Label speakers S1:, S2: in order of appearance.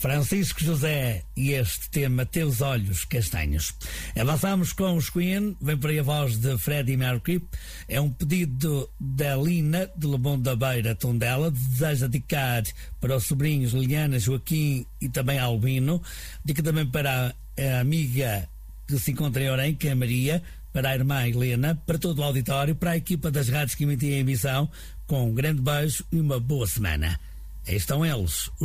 S1: Francisco José e este tema Teus Olhos Castanhos. Avançamos com os Queen, vem por aí a voz de Freddie Mercury, é um pedido da Lina de Lebon da Beira, Tondela, deseja dedicar para os sobrinhos Liliana, Joaquim e também Albino, dedica também para a amiga que se encontra em Orem, que é a Maria, para a irmã Helena, para todo o auditório, para a equipa das rádios que emitem a emissão, com um grande beijo e uma boa semana. Aí estão eles.